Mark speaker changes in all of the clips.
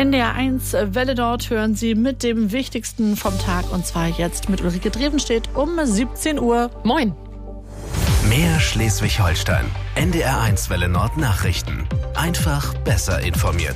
Speaker 1: NDR 1 Welle dort hören Sie mit dem Wichtigsten vom Tag, und zwar jetzt mit Ulrike Drevenstedt um 17 Uhr. Moin!
Speaker 2: Mehr Schleswig-Holstein. NDR 1 Welle Nord Nachrichten. Einfach besser informiert.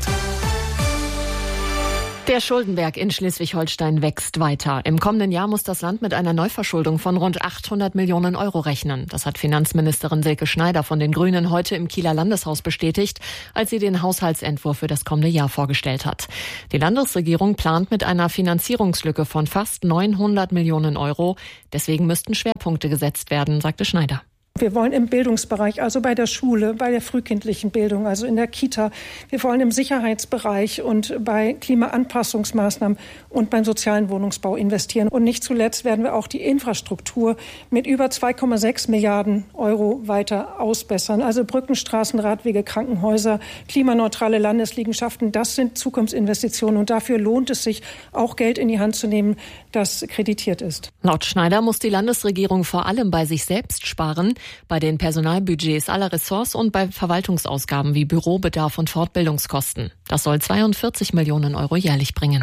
Speaker 3: Der Schuldenberg in Schleswig-Holstein wächst weiter. Im kommenden Jahr muss das Land mit einer Neuverschuldung von rund 800 Millionen Euro rechnen. Das hat Finanzministerin Silke Schneider von den Grünen heute im Kieler Landeshaus bestätigt, als sie den Haushaltsentwurf für das kommende Jahr vorgestellt hat. Die Landesregierung plant mit einer Finanzierungslücke von fast 900 Millionen Euro. Deswegen müssten Schwerpunkte gesetzt werden, sagte Schneider.
Speaker 4: Wir wollen im Bildungsbereich, also bei der Schule, bei der frühkindlichen Bildung, also in der Kita. Wir wollen im Sicherheitsbereich und bei Klimaanpassungsmaßnahmen und beim sozialen Wohnungsbau investieren. Und nicht zuletzt werden wir auch die Infrastruktur mit über 2,6 Milliarden Euro weiter ausbessern. Also Brücken, Straßen, Radwege, Krankenhäuser, klimaneutrale Landesliegenschaften, das sind Zukunftsinvestitionen. Und dafür lohnt es sich, auch Geld in die Hand zu nehmen, das kreditiert ist.
Speaker 3: Laut Schneider muss die Landesregierung vor allem bei sich selbst sparen, bei den Personalbudgets aller Ressorts und bei Verwaltungsausgaben wie Bürobedarf und Fortbildungskosten. Das soll 42 Millionen Euro jährlich bringen.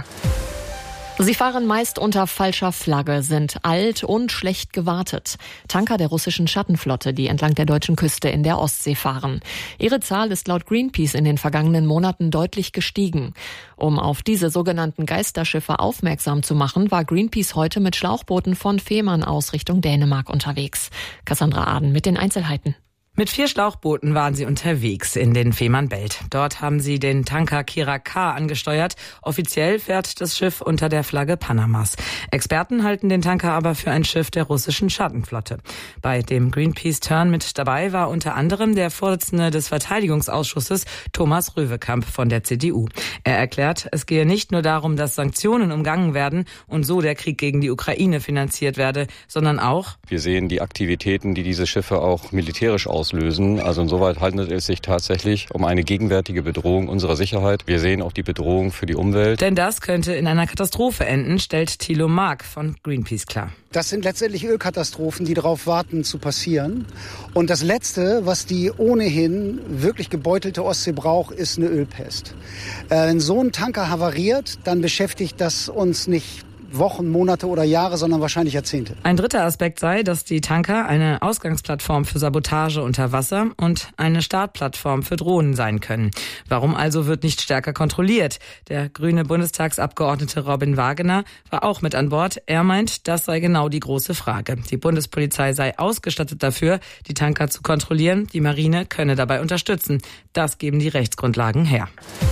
Speaker 3: Sie fahren meist unter falscher Flagge, sind alt und schlecht gewartet. Tanker der russischen Schattenflotte, die entlang der deutschen Küste in der Ostsee fahren. Ihre Zahl ist laut Greenpeace in den vergangenen Monaten deutlich gestiegen. Um auf diese sogenannten Geisterschiffe aufmerksam zu machen, war Greenpeace heute mit Schlauchbooten von Fehmarn aus Richtung Dänemark unterwegs. Cassandra Aden mit den Einzelheiten.
Speaker 5: Mit 4 Schlauchbooten waren sie unterwegs in den Fehmarnbelt. Dort haben sie den Tanker Kira K angesteuert. Offiziell fährt das Schiff unter der Flagge Panamas. Experten halten den Tanker aber für ein Schiff der russischen Schattenflotte. Bei dem Greenpeace-Turn mit dabei war unter anderem der Vorsitzende des Verteidigungsausschusses, Thomas Röwekamp von der CDU. Er erklärt, es gehe nicht nur darum, dass Sanktionen umgangen werden und so der Krieg gegen die Ukraine finanziert werde, sondern auch:
Speaker 6: Wir sehen die Aktivitäten, die diese Schiffe auch militärisch auslösen. Also insoweit handelt es sich tatsächlich um eine gegenwärtige Bedrohung unserer Sicherheit. Wir sehen auch die Bedrohung für die Umwelt.
Speaker 5: Denn das könnte in einer Katastrophe enden, stellt Thilo Mark von Greenpeace klar.
Speaker 7: Das sind letztendlich Ölkatastrophen, die darauf warten zu passieren. Und das Letzte, was die ohnehin wirklich gebeutelte Ostsee braucht, ist eine Ölpest. Wenn so ein Tanker havariert, dann beschäftigt das uns nicht Wochen, Monate oder Jahre, sondern wahrscheinlich Jahrzehnte.
Speaker 5: Ein dritter Aspekt sei, dass die Tanker eine Ausgangsplattform für Sabotage unter Wasser und eine Startplattform für Drohnen sein können. Warum also wird nicht stärker kontrolliert? Der grüne Bundestagsabgeordnete Robin Wagener war auch mit an Bord. Er meint, das sei genau die große Frage. Die Bundespolizei sei ausgestattet dafür, die Tanker zu kontrollieren. Die Marine könne dabei unterstützen. Das geben die Rechtsgrundlagen her.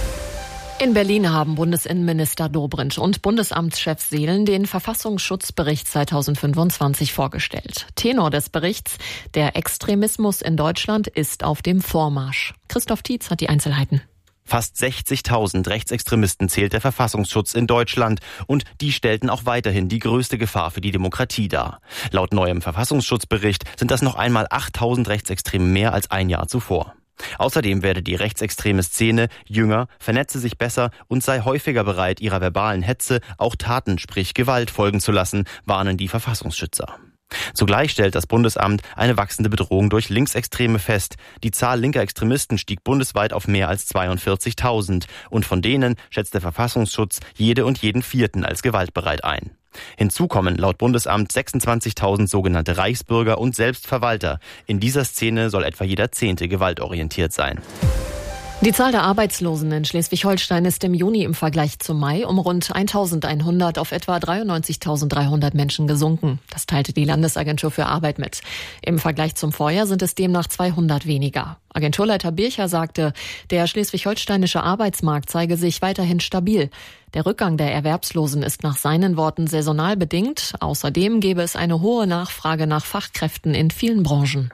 Speaker 3: In Berlin haben Bundesinnenminister Dobrindt und Bundesamtschef Seelen den Verfassungsschutzbericht 2025 vorgestellt. Tenor des Berichts: Der Extremismus in Deutschland ist auf dem Vormarsch. Christoph Tietz hat die Einzelheiten.
Speaker 8: Fast 60.000 Rechtsextremisten zählt der Verfassungsschutz in Deutschland, und die stellten auch weiterhin die größte Gefahr für die Demokratie dar. Laut neuem Verfassungsschutzbericht sind das noch einmal 8.000 Rechtsextreme mehr als ein Jahr zuvor. Außerdem werde die rechtsextreme Szene jünger, vernetze sich besser und sei häufiger bereit, ihrer verbalen Hetze auch Taten, sprich Gewalt, folgen zu lassen, warnen die Verfassungsschützer. Zugleich stellt das Bundesamt eine wachsende Bedrohung durch Linksextreme fest. Die Zahl linker Extremisten stieg bundesweit auf mehr als 42.000. Und von denen schätzt der Verfassungsschutz jede und jeden Vierten als gewaltbereit ein. Hinzu kommen laut Bundesamt 26.000 sogenannte Reichsbürger und Selbstverwalter. In dieser Szene soll etwa jeder 10. gewaltorientiert sein.
Speaker 3: Die Zahl der Arbeitslosen in Schleswig-Holstein ist im Juni im Vergleich zum Mai um rund 1.100 auf etwa 93.300 Menschen gesunken. Das teilte die Landesagentur für Arbeit mit. Im Vergleich zum Vorjahr sind es demnach 200 weniger. Agenturleiter Bircher sagte, der schleswig-holsteinische Arbeitsmarkt zeige sich weiterhin stabil. Der Rückgang der Erwerbslosen ist nach seinen Worten saisonal bedingt. Außerdem gäbe es eine hohe Nachfrage nach Fachkräften in vielen Branchen.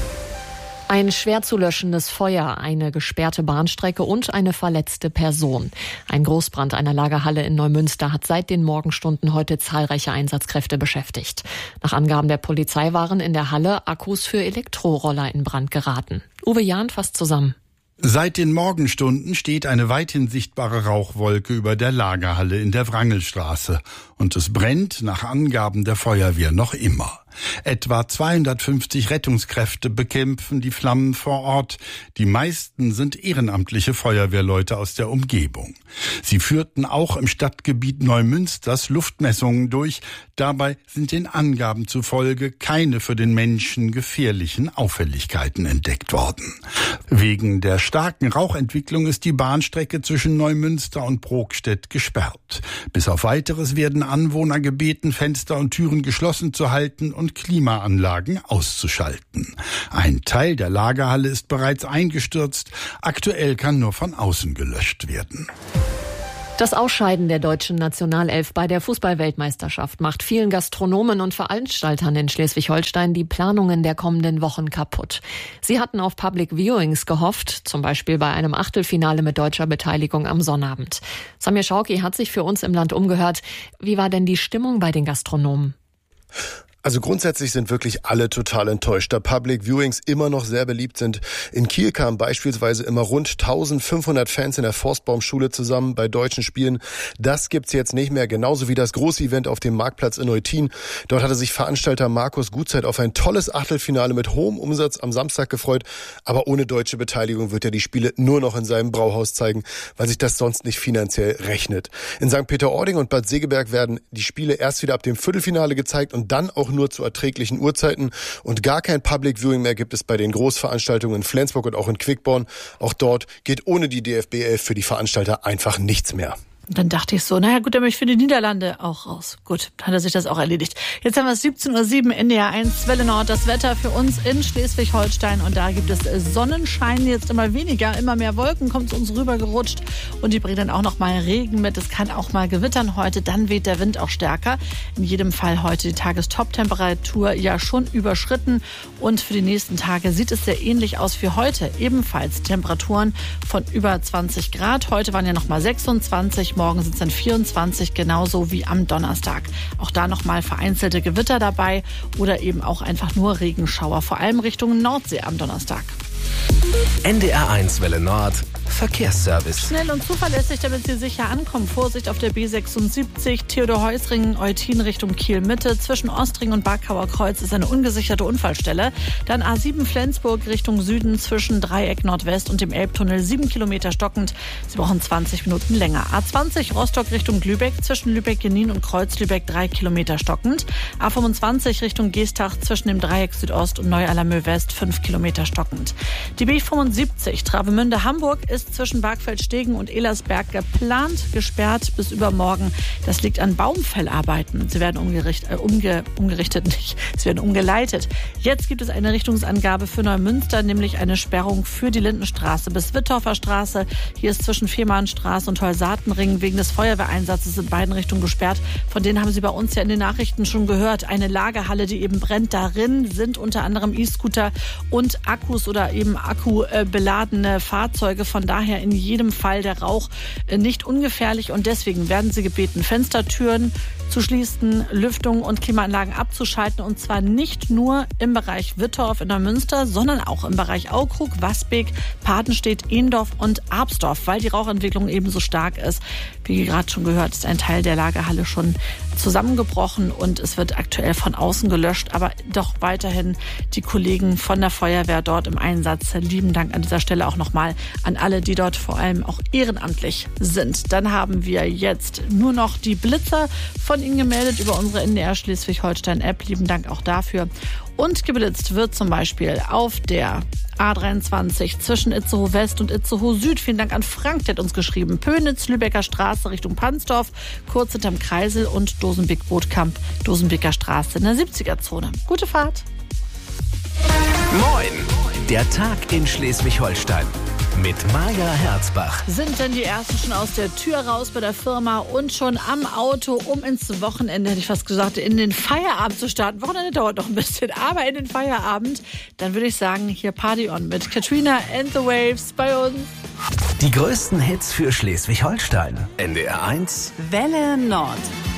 Speaker 3: Ein schwer zu löschendes Feuer, eine gesperrte Bahnstrecke und eine verletzte Person. Ein Großbrand einer Lagerhalle in Neumünster hat seit den Morgenstunden heute zahlreiche Einsatzkräfte beschäftigt. Nach Angaben der Polizei waren in der Halle Akkus für Elektroroller in Brand geraten. Uwe Jahn fasst zusammen.
Speaker 9: Seit den Morgenstunden steht eine weithin sichtbare Rauchwolke über der Lagerhalle in der Wrangelstraße. Und es brennt nach Angaben der Feuerwehr noch immer. Etwa 250 Rettungskräfte bekämpfen die Flammen vor Ort. Die meisten sind ehrenamtliche Feuerwehrleute aus der Umgebung. Sie führten auch im Stadtgebiet Neumünsters Luftmessungen durch. Dabei sind den Angaben zufolge keine für den Menschen gefährlichen Auffälligkeiten entdeckt worden. Wegen der starken Rauchentwicklung ist die Bahnstrecke zwischen Neumünster und Brokstedt gesperrt. Bis auf Weiteres werden Anwohner gebeten, Fenster und Türen geschlossen zu halten und Klimaanlagen auszuschalten. Ein Teil der Lagerhalle ist bereits eingestürzt. Aktuell kann nur von außen gelöscht werden.
Speaker 3: Das Ausscheiden der deutschen Nationalelf bei der Fußball-Weltmeisterschaft macht vielen Gastronomen und Veranstaltern in Schleswig-Holstein die Planungen der kommenden Wochen kaputt. Sie hatten auf Public Viewings gehofft, zum Beispiel bei einem Achtelfinale mit deutscher Beteiligung am Sonnabend. Samir Schauki hat sich für uns im Land umgehört. Wie war denn die Stimmung bei den Gastronomen?
Speaker 10: Also grundsätzlich sind wirklich alle total enttäuscht, da Public Viewings immer noch sehr beliebt sind. In Kiel kamen beispielsweise immer rund 1500 Fans in der Forstbaumschule zusammen bei deutschen Spielen. Das gibt's jetzt nicht mehr, genauso wie das große Event auf dem Marktplatz in Eutin. Dort hatte sich Veranstalter Markus Gutzeit auf ein tolles Achtelfinale mit hohem Umsatz am Samstag gefreut. Aber ohne deutsche Beteiligung wird er die Spiele nur noch in seinem Brauhaus zeigen, weil sich das sonst nicht finanziell rechnet. In St. Peter-Ording und Bad Segeberg werden die Spiele erst wieder ab dem Viertelfinale gezeigt und dann auch nur zu erträglichen Uhrzeiten, und gar kein Public Viewing mehr gibt es bei den Großveranstaltungen in Flensburg und auch in Quickborn. Auch dort geht ohne die DFB 11 für die Veranstalter einfach nichts mehr.
Speaker 1: Und dann dachte ich so, naja gut, dann bin ich für die Niederlande auch raus. Gut, dann hat er sich das auch erledigt. Jetzt haben wir es 17:07 Uhr, NDR 1, Welle Nord. Das Wetter für uns in Schleswig-Holstein. Und da gibt es Sonnenschein, jetzt immer weniger, immer mehr Wolken kommen zu uns rüber gerutscht. Und die bringen dann auch noch mal Regen mit. Es kann auch mal gewittern heute. Dann weht der Wind auch stärker. In jedem Fall heute die Tagestop-Temperatur ja schon überschritten. Und für die nächsten Tage sieht es sehr ähnlich aus wie heute. Ebenfalls Temperaturen von über 20 Grad. Heute waren ja noch mal 26. Morgen sind es dann 24, genauso wie am Donnerstag. Auch da nochmal vereinzelte Gewitter dabei oder eben auch einfach nur Regenschauer, vor allem Richtung Nordsee am Donnerstag.
Speaker 2: NDR 1 Welle Nord Verkehrsservice.
Speaker 1: Schnell und zuverlässig, damit Sie sicher ankommen. Vorsicht auf der B76, Theodor-Heuss-Ring, Eutin Richtung Kiel-Mitte. Zwischen Ostring und Barkauer Kreuz ist eine ungesicherte Unfallstelle. Dann A7 Flensburg Richtung Süden zwischen Dreieck Nordwest und dem Elbtunnel 7 Kilometer stockend. Sie brauchen 20 Minuten länger. A20 Rostock Richtung Lübeck zwischen Lübeck-Jenin und Kreuz-Lübeck 3 Kilometer stockend. A25 Richtung Geestach zwischen dem Dreieck Südost und Neu-Allermöh West 5 Kilometer stockend. Die B75 Travemünde-Hamburg ist zwischen Bargfeld-Stegen und Elersberg geplant gesperrt bis übermorgen. Das liegt an Baumfellarbeiten. Sie werden sie werden umgeleitet. Jetzt gibt es eine Richtungsangabe für Neumünster, nämlich eine Sperrung für die Lindenstraße bis Wittorfer Straße. Hier ist zwischen Fehmarnstraße und Holsatenring wegen des Feuerwehreinsatzes in beiden Richtungen gesperrt. Von denen haben Sie bei uns ja in den Nachrichten schon gehört. Eine Lagerhalle, die eben brennt. Darin sind unter anderem E-Scooter und Akkus oder eben akkubeladene Fahrzeuge. Von daher in jedem Fall der Rauch nicht ungefährlich, und deswegen werden Sie gebeten, Fenstertüren zu schließen, Lüftung und Klimaanlagen abzuschalten, und zwar nicht nur im Bereich Wittorf in Neumünster, sondern auch im Bereich Aukrug, Wasbeek, Padenstedt, Ehendorf und Arbsdorf, weil die Rauchentwicklung eben so stark ist. Wie gerade schon gehört, ist ein Teil der Lagerhalle schon zusammengebrochen und es wird aktuell von außen gelöscht, aber doch weiterhin die Kollegen von der Feuerwehr dort im Einsatz. Lieben Dank an dieser Stelle auch nochmal an alle, die dort vor allem auch ehrenamtlich sind. Dann haben wir jetzt nur noch die Blitzer von Ihnen gemeldet über unsere NDR Schleswig-Holstein-App. Lieben Dank auch dafür. Und geblitzt wird zum Beispiel auf der A23 zwischen Itzehoe West und Itzehoe Süd. Vielen Dank an Frank, der hat uns geschrieben. Pönitz, Lübecker Straße Richtung Pansdorf, kurz hinterm Kreisel und Dosenbeek-Bootkamp, Dosenbeker Straße in der 70er-Zone. Gute Fahrt.
Speaker 2: Moin! Der Tag in Schleswig-Holstein. Mit Maja Herzbach.
Speaker 1: Sind denn die Ersten schon aus der Tür raus bei der Firma und schon am Auto, um ins Wochenende, hätte ich fast gesagt, in den Feierabend zu starten? Wochenende dauert noch ein bisschen, aber in den Feierabend, dann würde ich sagen, hier Party on mit Katrina and the Waves bei uns.
Speaker 2: Die größten Hits für Schleswig-Holstein. NDR 1
Speaker 11: Welle Nord.